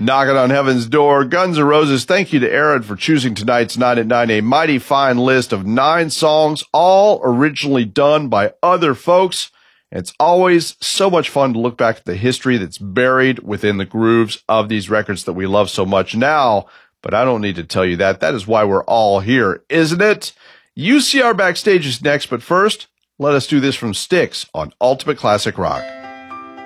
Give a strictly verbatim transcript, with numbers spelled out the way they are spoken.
Knocking on Heaven's Door, Guns N' Roses. Thank you to Aaron for choosing tonight's nine at nine, a mighty fine list of nine songs, all originally done by other folks. It's always so much fun to look back at the history that's buried within the grooves of these records that we love so much now, but I don't need to tell you that. That is why we're all here, isn't it? U C R Backstage is next, but first, let us do this from Styx on Ultimate Classic Rock.